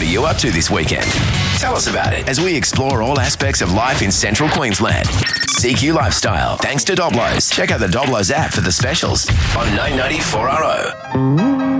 you up to this weekend? Tell us about it as we explore all aspects of life in central Queensland. CQ Lifestyle, thanks to Doblos. Check out the Doblos app for the specials on 990 4RO.